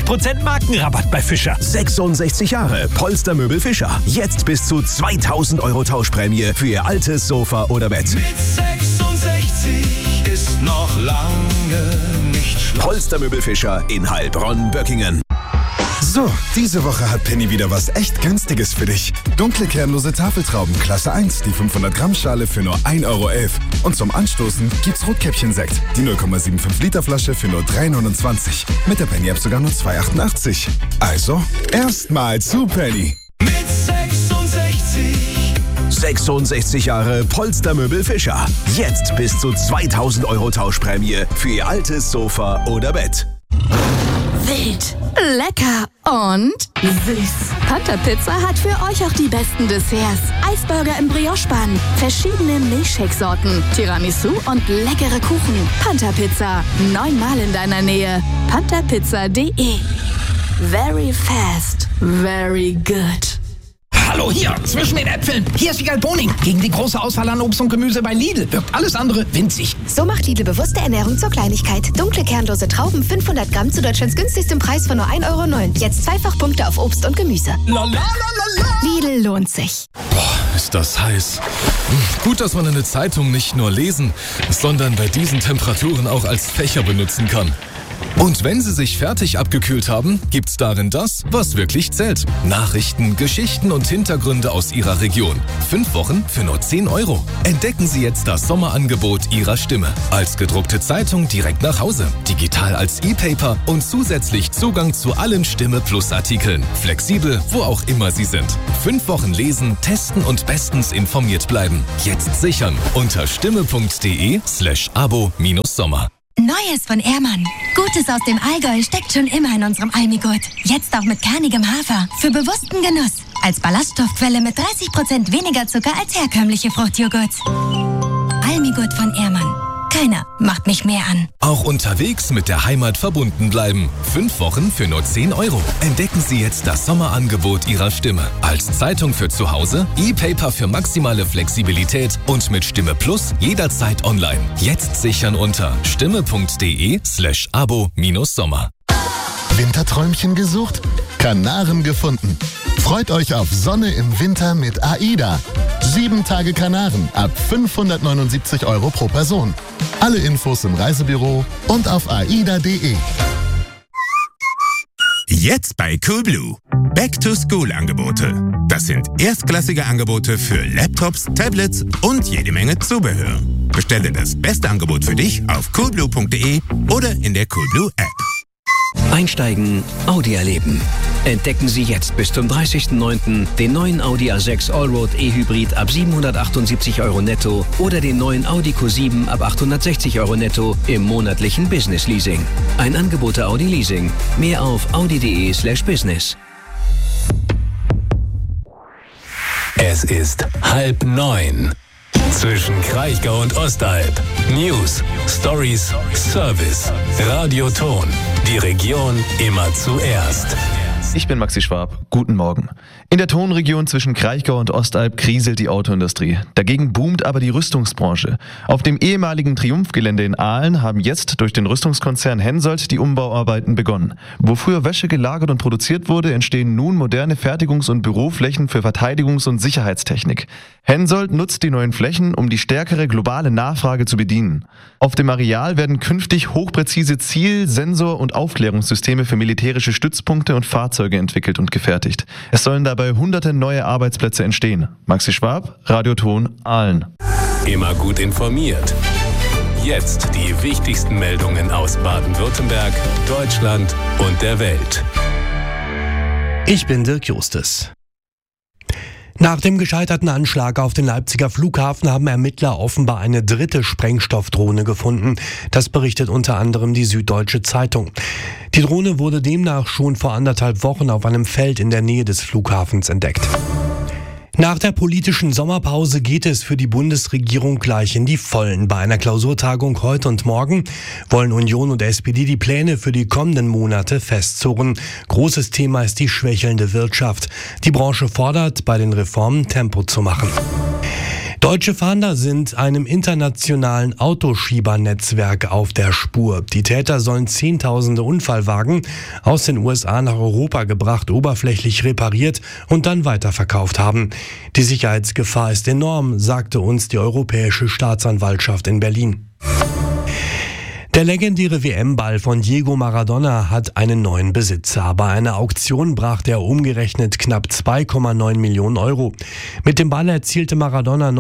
20% Markenrabatt bei Fischer. 66 Jahre Polstermöbel Fischer. Jetzt bis zu 2000 € Tauschprämie für Ihr altes Sofa oder Bett. Mit 66 ist noch lange nicht Schluss. Polstermöbel Fischer in Heilbronn-Böckingen. So, diese Woche hat Penny wieder was echt Günstiges für dich. Dunkle kernlose Tafeltrauben Klasse 1, die 500 Gramm Schale für nur 1,11 € Und zum Anstoßen gibt's Rotkäppchen-Sekt, die 0,75 Liter Flasche für nur 3,29 €. Mit der Penny-App sogar nur 2,88 €. Also, erstmal zu Penny. Mit 66. 66 Jahre Polstermöbel Fischer. Jetzt bis zu 2000 € Tauschprämie für Ihr altes Sofa oder Bett. Wild, lecker und süß. Panther Pizza hat für euch auch die besten Desserts. Eisburger im Brioche-Bann, verschiedene Milchshake-Sorten, Tiramisu und leckere Kuchen. Panther Pizza, 9-mal in deiner Nähe. pantherpizza.de. Very fast, very good. Hallo, hier, zwischen den Äpfeln. Hier ist Wiegald Boning. Gegen die große Auswahl an Obst und Gemüse bei Lidl wirkt alles andere winzig. So macht Lidl bewusste Ernährung zur Kleinigkeit. Dunkle kernlose Trauben 500 Gramm zu Deutschlands günstigstem Preis von nur 1,09 €. Jetzt Zweifachpunkte auf Obst und Gemüse. Lidl lohnt sich. Boah, ist das heiß. Gut, dass man eine Zeitung nicht nur lesen, sondern bei diesen Temperaturen auch als Fächer benutzen kann. Und wenn Sie sich fertig abgekühlt haben, gibt's darin das, was wirklich zählt. Nachrichten, Geschichten und Hintergründe aus Ihrer Region. 5 Wochen für nur 10 €. Entdecken Sie jetzt das Sommerangebot Ihrer Stimme. Als gedruckte Zeitung direkt nach Hause, digital als E-Paper und zusätzlich Zugang zu allen Stimme Plus Artikeln. Flexibel, wo auch immer Sie sind. 5 Wochen lesen, testen und bestens informiert bleiben. Jetzt sichern unter stimme.de/abo-sommer. Neues von Ehrmann. Gutes aus dem Allgäu steckt schon immer in unserem Almigurt. Jetzt auch mit kernigem Hafer. Für bewussten Genuss. Als Ballaststoffquelle mit 30% weniger Zucker als herkömmliche Fruchtjoghurts. Almigurt von Ehrmann. Keiner macht mich mehr an. Auch unterwegs mit der Heimat verbunden bleiben. 5 Wochen für nur 10 €. Entdecken Sie jetzt das Sommerangebot Ihrer Stimme. Als Zeitung für zu Hause, E-Paper für maximale Flexibilität und mit Stimme Plus jederzeit online. Jetzt sichern unter stimme.de/abo-sommer. Winterträumchen gesucht? Kanaren gefunden. Freut euch auf Sonne im Winter mit AIDA. 7 Tage Kanaren ab 579 € pro Person. Alle Infos im Reisebüro und auf aida.de. Jetzt bei Coolblue. Back-to-School-Angebote. Das sind erstklassige Angebote für Laptops, Tablets und jede Menge Zubehör. Bestelle das beste Angebot für dich auf coolblue.de oder in der Coolblue App. Einsteigen, Audi erleben. Entdecken Sie jetzt bis zum 30.09. den neuen Audi A6 Allroad E-Hybrid ab 778 € netto oder den neuen Audi Q7 ab 860 € netto im monatlichen Business Leasing. Ein Angebot der Audi Leasing. Mehr auf audi.de/business. Es ist 8:30. Zwischen Kraichgau und Ostalb. News, Stories, Service, Radioton. Die Region immer zuerst. Ich bin Maxi Schwab. Guten Morgen. In der Tonregion zwischen Kraichgau und Ostalb kriselt die Autoindustrie. Dagegen boomt aber die Rüstungsbranche. Auf dem ehemaligen Triumphgelände in Aalen haben jetzt durch den Rüstungskonzern Hensoldt die Umbauarbeiten begonnen. Wo früher Wäsche gelagert und produziert wurde, entstehen nun moderne Fertigungs- und Büroflächen für Verteidigungs- und Sicherheitstechnik. Hensoldt nutzt die neuen Flächen, um die stärkere globale Nachfrage zu bedienen. Auf dem Areal werden künftig hochpräzise Ziel-, Sensor- und Aufklärungssysteme für militärische Stützpunkte und Fahrzeuge entwickelt und gefertigt. Es sollen dabei hunderte neue Arbeitsplätze entstehen. Maxi Schwab, Radioton, Aalen. Immer gut informiert. Jetzt die wichtigsten Meldungen aus Baden-Württemberg, Deutschland und der Welt. Ich bin Dirk Justus. Nach dem gescheiterten Anschlag auf den Leipziger Flughafen haben Ermittler offenbar eine dritte Sprengstoffdrohne gefunden. Das berichtet unter anderem die Süddeutsche Zeitung. Die Drohne wurde demnach schon vor 1,5 Wochen auf einem Feld in der Nähe des Flughafens entdeckt. Nach der politischen Sommerpause geht es für die Bundesregierung gleich in die Vollen. Bei einer Klausurtagung heute und morgen wollen Union und SPD die Pläne für die kommenden Monate festzurren. Großes Thema ist die schwächelnde Wirtschaft. Die Branche fordert, bei den Reformen Tempo zu machen. Deutsche Fahnder sind einem internationalen Autoschiebernetzwerk auf der Spur. Die Täter sollen Zehntausende Unfallwagen aus den USA nach Europa gebracht, oberflächlich repariert und dann weiterverkauft haben. Die Sicherheitsgefahr ist enorm, sagte uns die Europäische Staatsanwaltschaft in Berlin. Der legendäre WM-Ball von Diego Maradona hat einen neuen Besitzer. Bei einer Auktion brachte er umgerechnet knapp 2,9 Millionen Euro. Mit dem Ball erzielte Maradona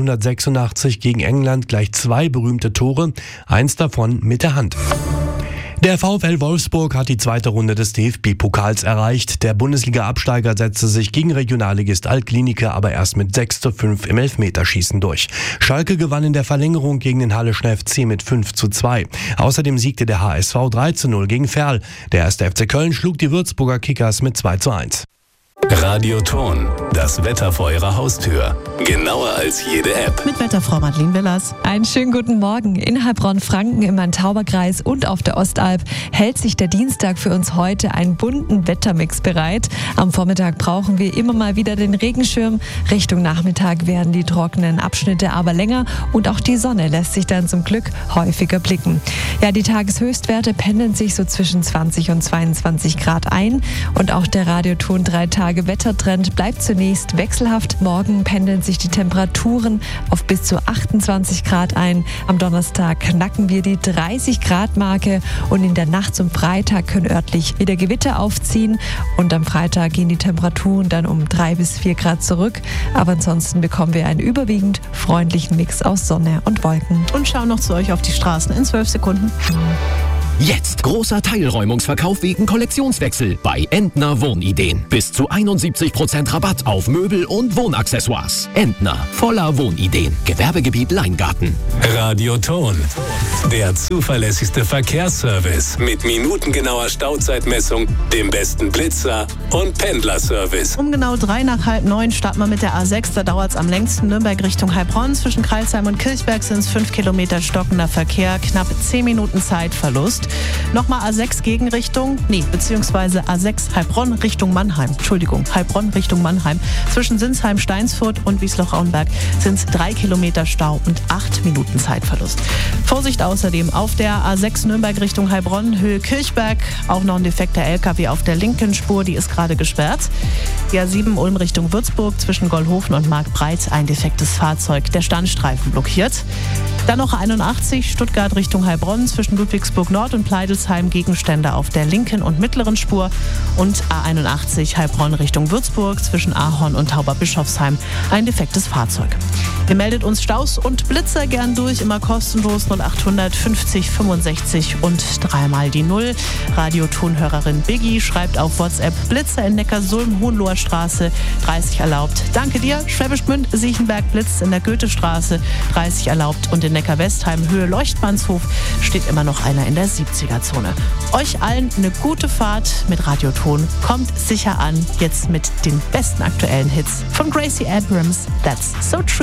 1986 gegen England gleich 2 berühmte Tore, eins davon mit der Hand. Der VfL Wolfsburg hat die zweite Runde des DFB-Pokals erreicht. Der Bundesliga-Absteiger setzte sich gegen Regionalligist Altklinike aber erst mit 6:5 im Elfmeterschießen durch. Schalke gewann in der Verlängerung gegen den Halleschen FC mit 5:2. Außerdem siegte der HSV 3:0 gegen Verl. Der 1. FC Köln schlug die Würzburger Kickers mit 2:1. Radio Thon, das Wetter vor Ihrer Haustür. Genauer als jede App. Mit Wetterfrau Madeleine Willers. Einen schönen guten Morgen. In Heilbronn-Franken im Main-Tauber-Kreis und auf der Ostalb hält sich der Dienstag für uns heute einen bunten Wettermix bereit. Am Vormittag brauchen wir immer mal wieder den Regenschirm. Richtung Nachmittag werden die trockenen Abschnitte aber länger und auch die Sonne lässt sich dann zum Glück häufiger blicken. Ja, die Tageshöchstwerte pendeln sich so zwischen 20 und 22 Grad ein und auch der Radioton 3 Tage Wettertrend bleibt zunächst wechselhaft. Morgen pendeln sich die Temperaturen auf bis zu 28 Grad ein. Am Donnerstag knacken wir die 30 Grad Marke und in der Nacht zum Freitag können örtlich wieder Gewitter aufziehen und am Freitag gehen die Temperaturen dann um 3 bis 4 Grad zurück. Aber ansonsten bekommen wir einen überwiegend freundlichen Mix aus Sonne und Wolken. Und schauen noch zu euch auf die Straßen in 12 Sekunden. Jetzt großer Teilräumungsverkauf wegen Kollektionswechsel bei Entner Wohnideen. Bis zu 71% Rabatt auf Möbel und Wohnaccessoires. Entner, voller Wohnideen. Gewerbegebiet Leingarten. Radio Thon, der zuverlässigste Verkehrsservice mit minutengenauer Stauzeitmessung, dem besten Blitzer und Pendlerservice. Um genau 8:03 starten wir mit der A6. Da dauert es am längsten Nürnberg Richtung Heilbronn. Zwischen Kreilsheim und Kirchberg sind es 5 Kilometer stockender Verkehr, knapp 10 Minuten Zeitverlust. Nochmal A6 Gegenrichtung, beziehungsweise A6 Heilbronn Richtung Mannheim. Heilbronn Richtung Mannheim. Zwischen Sinsheim, Steinsfurt und Wiesloch-Auenberg sind es 3 Kilometer Stau und 8 Minuten Zeitverlust. Vorsicht außerdem auf der A6 Nürnberg Richtung Heilbronn, Höhe Kirchberg. Auch noch ein defekter LKW auf der linken Spur, die ist gerade gesperrt. Die A7 Ulm Richtung Würzburg, zwischen Gollhofen und Marktbreit ein defektes Fahrzeug. Der Standstreifen blockiert. Dann noch 81 Stuttgart Richtung Heilbronn, zwischen Ludwigsburg Nord und Pleidelsheim Gegenstände auf der linken und mittleren Spur und A81 Heilbronn Richtung Würzburg zwischen Ahorn und Tauberbischofsheim ein defektes Fahrzeug. Ihr meldet uns Staus und Blitzer gern durch, immer kostenlos 0800 50 65 und 3 die 0. Radiotonhörerin Biggie schreibt auf WhatsApp: Blitzer in Neckarsulm, Hohenloher Straße, 30 erlaubt. Danke dir. Schwäbisch Gmünd, Siechenberg Blitz in der Goethestraße, 30 erlaubt und in Neckar-Westheim, Höhe Leuchtmannshof, steht immer noch einer in der 70er-Zone. Euch allen eine gute Fahrt mit Radioton. Kommt sicher an, jetzt mit den besten aktuellen Hits von Gracie Abrams. That's So True.